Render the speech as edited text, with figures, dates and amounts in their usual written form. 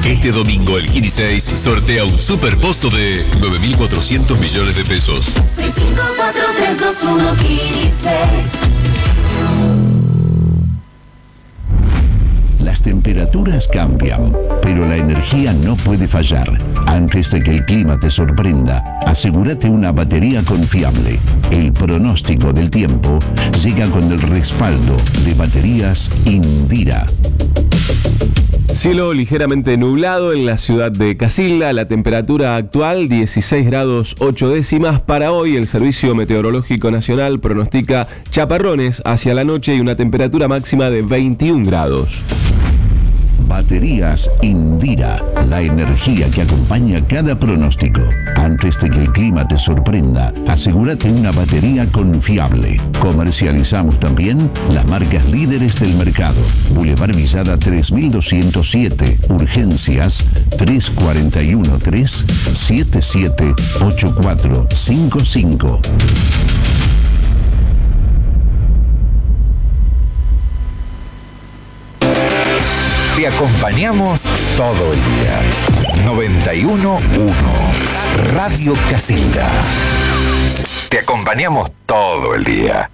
Este domingo el Kini 6 sortea un superpozo de 9.400 millones de pesos. 654-321 Kini 6. Las temperaturas cambian, pero la energía no puede fallar. Antes de que el clima te sorprenda, asegúrate una batería confiable. El pronóstico del tiempo llega con el respaldo de Baterías Indira. Cielo ligeramente nublado en la ciudad de Casilda, la temperatura actual 16 grados 8 décimas. Para hoy el Servicio Meteorológico Nacional pronostica chaparrones hacia la noche y una temperatura máxima de 21 grados. Baterías Indira, la energía que acompaña cada pronóstico. Antes de que el clima te sorprenda, asegúrate una batería confiable. Comercializamos también las marcas líderes del mercado. Boulevard Villada 3207, Urgencias 341-377-8455. Te acompañamos todo el día. 91.1 Radio Casilda. Te acompañamos todo el día.